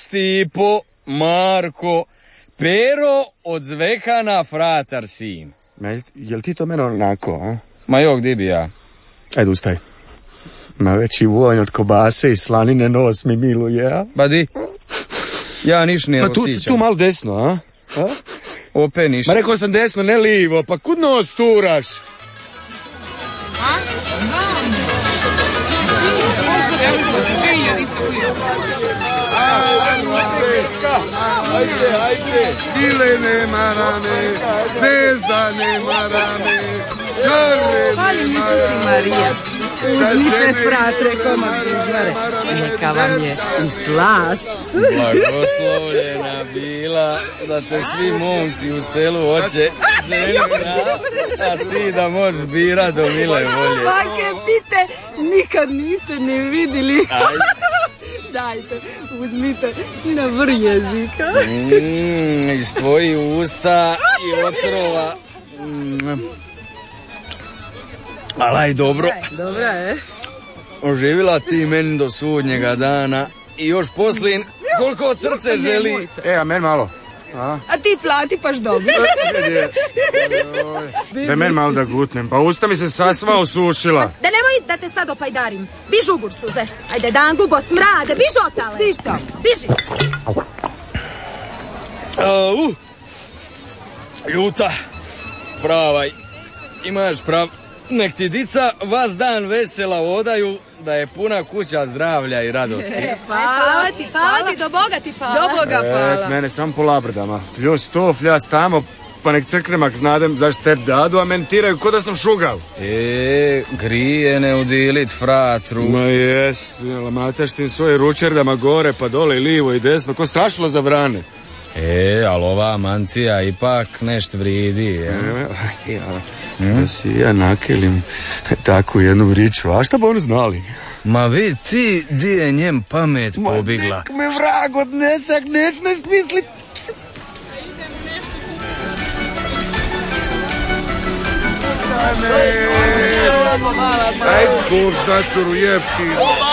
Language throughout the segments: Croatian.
Stipo, Marko, Pero od Zvekana fratar sin. Jel ti to mene onako, a? Ma jok, di bi ja? Ajde, ustaj. Ma veći vonj od kobase i slanine nos mi miluje, a? Ba di? Ja niš ne osjećam. Tu malo desno, a? Opet niš. Ma rekao sam desno, ne livo, pa kud nos turaš? Ajde, svilene marame, vezane marame, žarene marame. Isus i Marija, uzmite fratre komad izvare, neka vam je u slast. Blagoslovljena bila da te svi momci u selu hoće ženiti, a ti da možeš birat do mile volje. Ovake pite nikad niste ne vidjeli. Dajte, uzmite na vrh jezika. Iz tvojih usta i otrova. Alaj, dobro. Dobra je. Oživila ti meni do sudnjega dana i još poslije koliko od srce želi. A meni malo. A ti plati paš dobro. Da meni malo da gutnem, pa usta mi se sasva osušila. Da nemoj da te sad opajdarim. Biž ugur suze. Ajde, dangugo, smrade, biž otale. Biž to. Biži. Ljuta, pravaj, imaš prav. Nek ti dica vas dan vesela odaju, da je puna kuća zdravlja i radosti. Hvala ti, do Boga ti hvala. Do Boga hvala. Mene sam po labrdama. Fljus to, fljas tamo, pa nek crknem ak znadem zašto te dadu, a mentiraju ko da sam šugav. Grije ne udilit fratru. Ma jes, mataš ti svoje ručerdama gore, pa dole i livo i desno, ko strašilo za vrane. Ali ova mancija ipak nešto vridi. Da si ja nakelim takvu jednu vriću, a šta ba oni znali? Ma vid ti, di je njem pamet pobigla. Nek me vrag odnesak, neć ne smislit. Aj, kurca, curu jefti.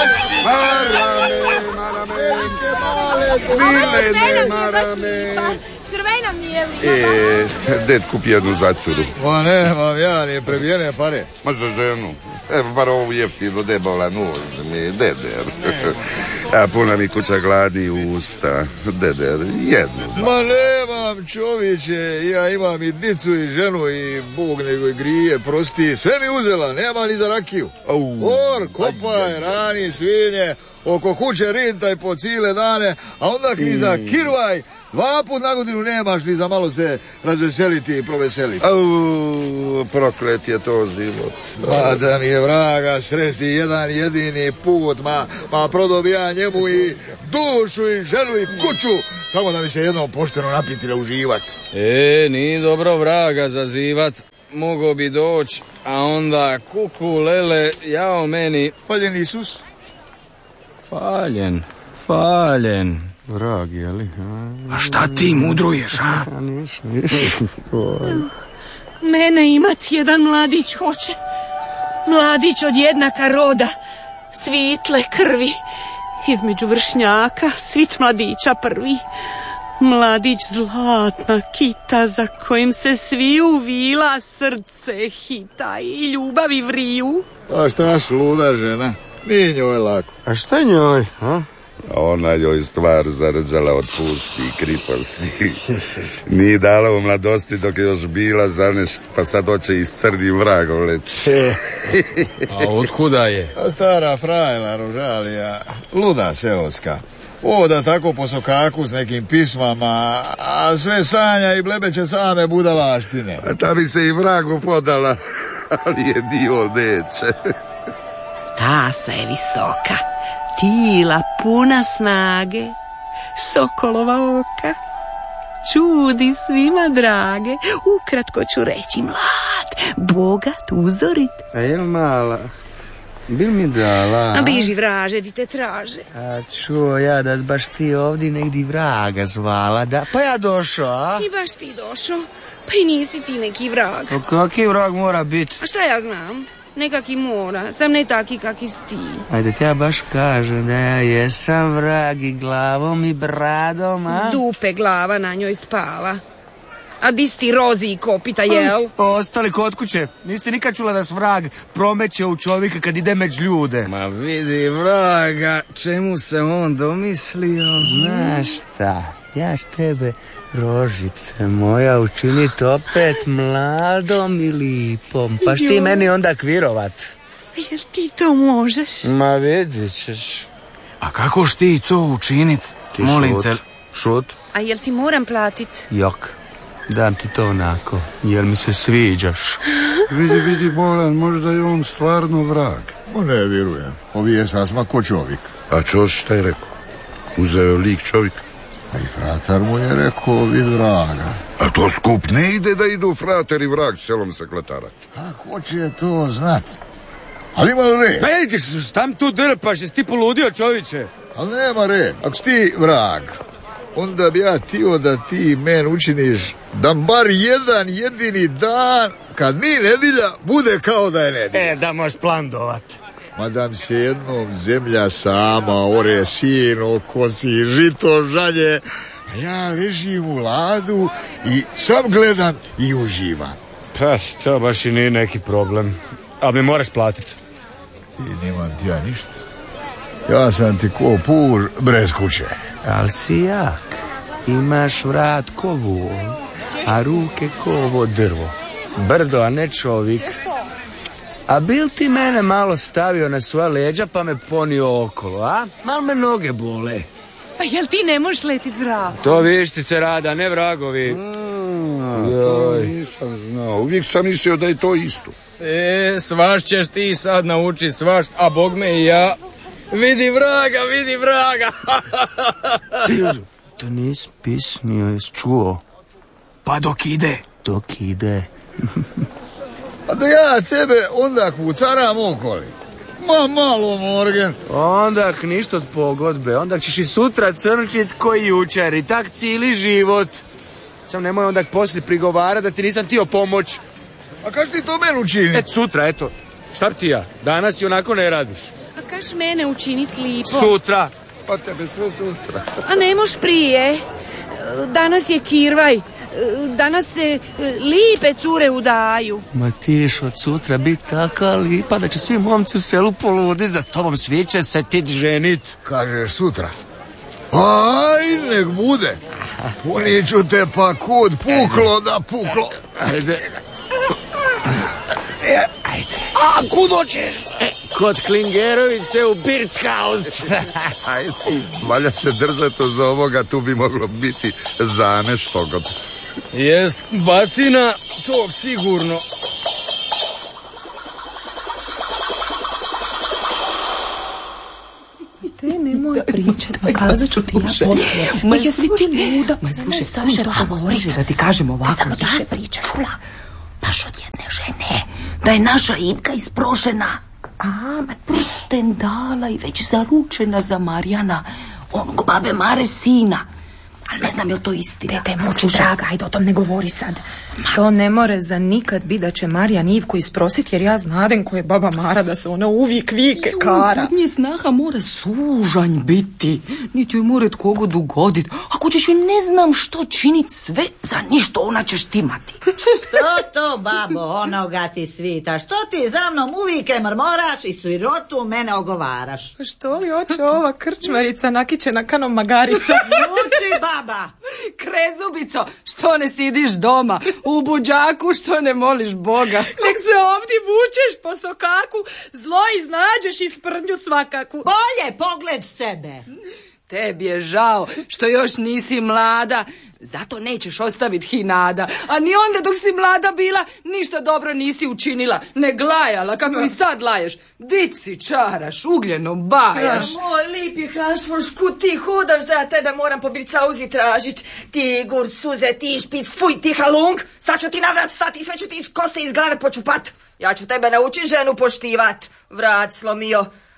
Marame. Crvena mi je. Ded kupi jednu zacuru. Ma nemam ja ni prebijene pare. Ma za ženu. Evo bar ovu jeftinu debala noz mi, deder. A puna mi kuća gladi u usta. Deder, jednu. Ma nemam čovječe, ja imam i dicu i ženu i Bog nego i grije, prosti. Sve mi uzela, nema ni za rakiju. Or, kopaj, rani, svinje, oko kuće rintaj po cijele dane, a onda ni za kirvaj. 2 put na godinu nemaš ni za malo se razveseliti i proveseliti. Proklet je to život. Ma da mi je vraga sresti jedan jedini put, ma prodao bi ja njemu i dušu i ženu i kuću, samo da mi se jednom pošteno napiti da uživat. Nije dobro vraga zazivat, mogo bi doći, a onda kuku, lele, jao meni. Faljen Isus? Faljen. Vrag, jeli? A šta ti mudruješ, a? Mene imat jedan mladić hoće. Mladić od jednaka roda, svitle krvi. Između vršnjaka, svit mladića prvi. Mladić zlatna kita za kojim se svi uvila srce hita i ljubavi vriju. A šta luda žena? Nije njoj lako. A šta njoj, a? A ona joj stvar zarđala od pusti i kriposti. Nije dala u mladosti dok je još bila zaneš, pa sad hoće iz crni vragom leći. A otkuda je? A stara frajla Rožalija, luda seoska. Oda tako po sokaku s nekim pismama, a sve sanja i blebeće same budalaštine. A ta bi se i vragu podala, ali je dio neće. Stasa je visoka, tila puna snage, sokolova oka, čudi svima drage. Ukratko ću reći mlad, bogat, uzorit. A jel mala? Bil mi dala? A biži vraže, di te traže. A čuo ja da baš ti ovdje negdje vraga zvala, da? Pa ja došao, a? I baš ti došao. Pa i nisi ti neki vrag. Pa kaki vrag mora biti? A šta ja znam? Nekaki mora, sam ne taki kaki si ti. Ajde, ja baš kažem da ja jesam vrag i glavom i bradom, a? Dupe glava na njoj spava. A di si ti Rozi i kopita, jel? Ostali kod kuće. Niste nikad čula da s vrag promeće u čovjeka kad ide među ljude. Ma vidi vraga, čemu se on domislio? Znaš šta, ja š tebe, Rožice moja, učinit opet mladom i lipom. Pa šti meni onda kvirovat. Jel ti to možeš? Ma vidit ćeš. A kako š ti to učinit? Ti molim te. Šut. A jel ti moram platit? Jok, dam ti to onako, jel mi se sviđaš? Vidi, Bolan, možda je on stvarno vrag. Ne vjerujem, ovi je sasma ko čovjek. A Ćoš šta je rekao? Uzeo je lik čovjek. A i fratar mu je rekao vid vraga. A to skup ne ide da idu frater i vrag selom se kletarati. A ko će to znat? Ali ima li red? Pa jedite, šta mi tu drpaš, jesi ti poludio, čovječe? Ali nema red. Ako si ti vrag, onda bi ja htio da ti men učiniš da bar jedan jedini dan, kad ni nedjelja, bude kao da je nedjelja. Da možeš plandovat. Ma da mi se jednom zemlja sama ore, sino, kosi, žito, žalje, a ja ležim u ladu i sam gledam i uživam. Pa, to baš i nije neki problem. Ali mi moraš platiti. I nemam ti ja ništa. Ja sam ti ko puž brez kuće. Al si jak, imaš vrat ko vol, a ruke ko ovo drvo. Brdo, a ne čovjek. A bil ti mene malo stavio na svoja leđa pa me ponio okolo, a? Mal me noge bole. Pa jel ti ne možeš letit zdravo? To vištice rada, ne vragovi. To nisam znao. Uvijek sam mislio da je to isto. Svaš ćeš ti sad naučit svaš, a bog me i ja. Vidi vraga. To nis pisnio, jes čuo? Pa dok ide. A da ja tebe onda kucaram okoli. Ma malo, Morgan. Onda ništa od pogodbe, onda ćeš i sutra crnčit koji jučer i tak cijeli život. Sam nemoj onda poslije prigovara da ti nisam tio pomoć. A kaš ti to meni učini? Sutra, eto. Šta bi ti ja? Danas i onako ne radiš. A kaš mene učinit lipo? Sutra. Pa tebe sve sutra. A ne moš prije. Danas je kirvaj. Danas se lipe cure udaju. Ma tiš od sutra bit taka lipa da će svi momci u selu poludi za tobom, svi će se ti ženit. Kažeš sutra. Aj, nek bude. Poniću te pa kud puklo da puklo. Ajde. A kud hoćeš? Kod Klingerovice u Birdshaus. Ajde, valja se držati za ovoga, tu bi moglo biti za nešto. Jest bacina, tog sigurno. Te nemoj pričat, kazat ću ti ja poslije. Ma jesi ti luda? Ma slušaj, da ti kažem ovako. Samo tiše priča, čula. Baš od jedne žene, da je naša Ivka isprošena. Ma prsten dala i već zaručena za Marijana, onog babe Mare sina. Ali ne znam je li to istina. Daj, moći draga, ajde o tom ne govori sad. To ne more za nikad biti da će Marijan Ivku isprositi, jer ja znadem ko je baba Mara, da se ona uvijek vike kara. Nje snaha mora sužanj biti, niti joj more tko god ugodit. Ako ćeš joj ne znam što činit, sve za ništa ona će štimati. Što to, babo, onoga ti svita? Što ti za mnom uvijek mrmoraš i sirotu mene ogovaraš? Što li hoće ova krčmarica nakićena kanom magarica? Uči, baba! Krezubico, što ne sidiš doma? U buđaku što ne moliš Boga? Nek se ovdje vučeš po sokaku, zlo iznađeš i sprdnju svakaku. Bolje pogled sebe. Tebi je žao što još nisi mlada, zato nećeš ostaviti hinada. A ni onda dok si mlada bila, ništa dobro nisi učinila. Ne glajala, kako i sad laješ. Dici čaraš, ugljenom bajaš. Moj lipi Hansfors, kud ti hodaš da ja tebe moram po bircauzi tražit? Ti gur suze, ti špic, fuj, ti halung. Sad ću ti navrat stati i sve ću ti iz kose iz glave počupat. Ja ću tebe naučit ženu poštivat. Vrat slomio.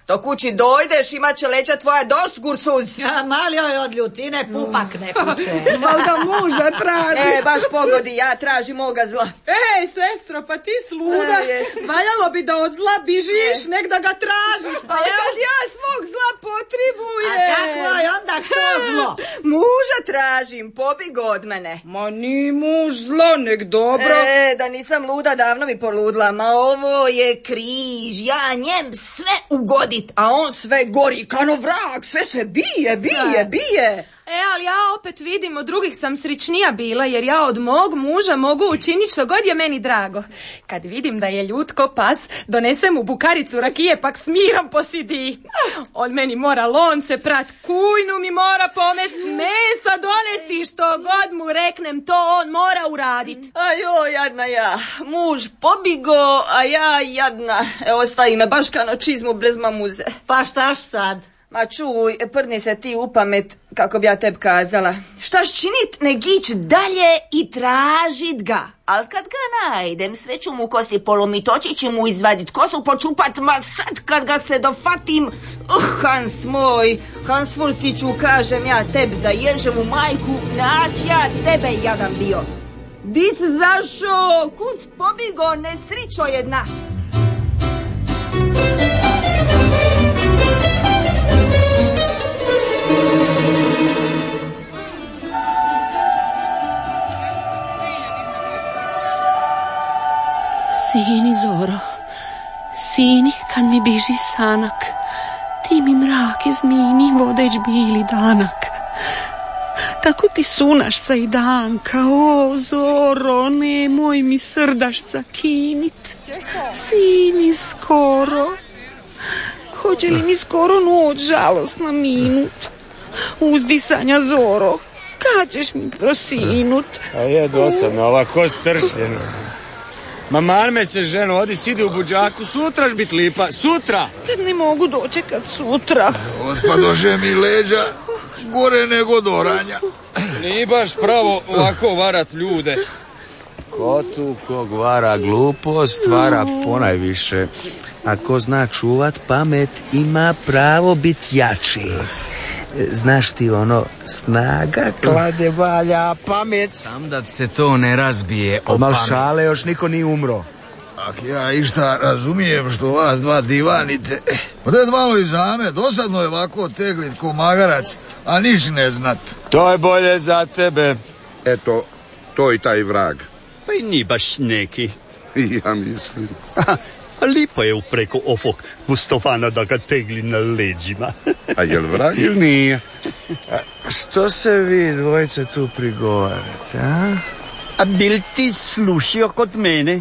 Do kući dojdeš, imat će leđa tvoja dost, Gursuz. Ja, mali joj od ljutine pupak ne kuće. Valjda muža traži. Baš pogodi, ja tražim moga zla. Ej, sestro, pa ti sluda. Valjalo bi da od zla bižiš, nek da ga tražiš. Pa kad ja svog zla potribujem. A kako je onda to zlo? Muža tražim, pobig od mene. Ma ni muž zlo, nek dobro. Da nisam luda, davno bi poludla. Ma ovo je križ, ja njem sve ugodim. A on sve gori, kano vrag, sve se bije. Ali ja opet vidim, od drugih sam sričnija bila, jer ja od mog muža mogu učiniti što god je meni drago. Kad vidim da je ljut ko pas, donesem mu bukaricu rakije, pak s mirom posidi. On meni mora lonce prat, kujnu mi mora pomest, mesa donesi, što god mu reknem, to on mora uradit. Ajo, jadna ja, muž pobigo, a ja jadna. Ostavi me baš kano čizmu bez mamuze. Pa štaš sad? Ma čuj, prdni se ti u pamet, kako bi ja tebi kazala. Štaš činit, nek ić dalje i tražit ga. Al kad ga najdem, sve ću mu kosti polomit, oči ću mu izvadit kosu, počupat, ma sad kad ga se dofatim, Hans moj, Hans Furstiću, kažem ja tebi za Ježevu majku, nać ja tebe jadan bio. Dis zašo, kuc pobigo, nesričo jedna. Sini, Zoro, sini, kad mi biži sanak, ti mi mrak izmini, vodeć bili danak. Tako ti sunašca i danka, o, Zoro, nemoj mi srdašca kinit. Sini, skoro, hoće li mi skoro noć žalostna minut? Uzdisanja, Zoro, kad ćeš mi prosinut? A je dosadno, ovako stršljeno. Ma marme se, ženo, odi, sidi u buđaku, sutraš bit lipa, sutra! Kad ne mogu dočekat sutra. Otpadoše mi leđa, gore nego do ranja. Nije baš pravo ovako varat ljude. Ko tu kog vara glupost, vara ponajviše. A ko zna čuvat pamet, ima pravo bit jači. Znaš ti ono, snaga klade valja, pamet. Sam da se to ne razbije o Mal pamet. šale, još niko nije umro. Ak ja išta razumijem što vas dva divanite. Oded malo i zame, dosadno je ovako teglit ko magarac, a niš ne znat. To je bolje za tebe. Eto, to i taj vrag. Pa i nije baš neki. Ja mislim. Lipo je upreko ovog Gustovana da ga tegli na leđima. A jel vrag ili nije? Što se vi dvojice tu prigovarate, a? A bil ti slušio kod mene?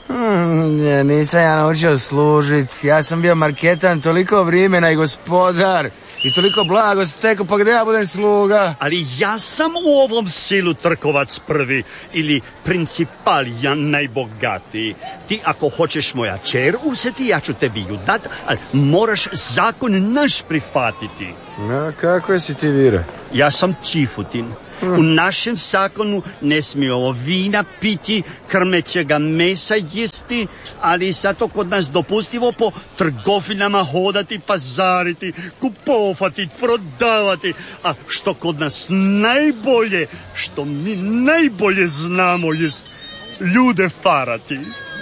Nisam ja naučio služit. Ja sam bio marketan toliko vrimena i gospodar. I toliko blago steko, pa gdje ja budem sluga? Ali ja sam u ovom selu trkovac prvi ili principal, ja najbogatiji. Ti ako hoćeš moja čer uzeti, ja ću tebi ju dat, ali moraš zakon naš prihvatiti. No, kako si ti vire? Ja sam Čifutin. U našem zakonu ne smijemo vina piti, krmećega mesa jesti, ali zato kod nas dopustivo po trgovinama hodati, pazariti, kupovati, prodavati. A što kod nas najbolje, što mi najbolje znamo jest ljude farati.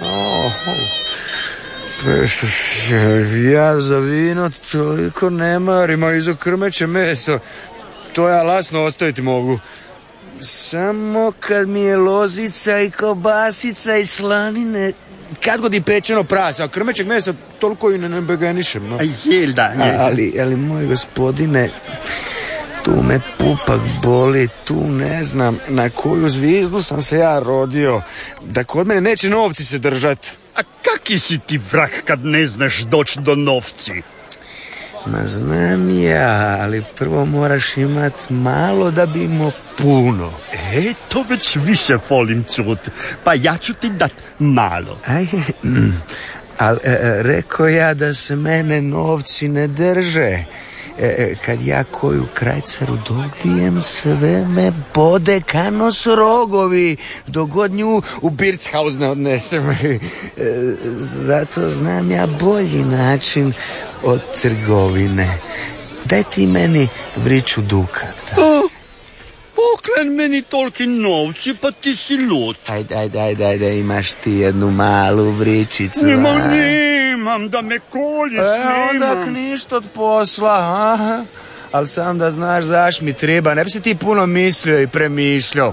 Ja za vino toliko ne marim, a iza krmeće meso to ja lasno ostaviti mogu. Samo kad mi je lozica i kobasica i slanine, kad god i pečeno prasa, a krmećeg mesa toliko i ne begenišem. No. Jel da, ali moj gospodine, tu me pupak boli, tu ne znam na koju zvizdu sam se ja rodio, da kod mene neće novci se držat. A kaki si ti vrag kad ne znaš doći do novci? Ma znam ja, ali prvo moraš imat malo da bi imao puno. To već više volim čut, pa ja ću ti dat malo. Ali rekao ja da se mene novci ne drže. Kad ja koju krajcaru dobijem, sve me bode kano s rogovi, dogod nju u Birtshaus ne odnesem. Zato znam ja bolji način. od trgovine. Daj ti meni vriću dukata. Oklen meni toliki novci, pa ti si lut. Ajde, imaš ti jednu malu vrićicu. Nemam, da me kolješ, Onda ništa od posla, aha. Ali sam da znaš zaš mi treba, ne bi se ti puno mislio i premišljao.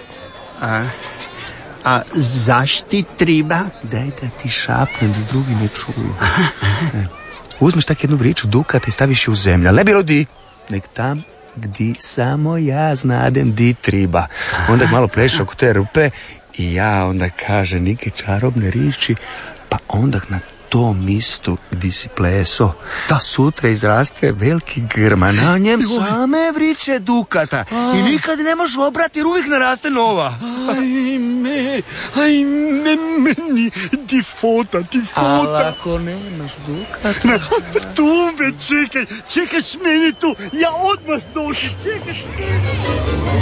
A zaš ti treba? Daj da ti šapnem da drugi ne čuju. Uzmeš tak jednu vriću dukata i staviš je u zemlju, ali ne bilo di, nek tam gdje samo ja znadem di treba. Onda malo pleš oko te rupe i ja onda kaže neke čarobne riječi, pa onda na tom mistu gdje si pleso, da sutra izraste veliki grma, na njem same vriće dukata i nikad ne možeš obrati jer uvijek naraste nova. Ajme, meni di fota. Ali ako nemaš dukata... Tu me čekaj s meni tu, ja odmah dođi, čekaj.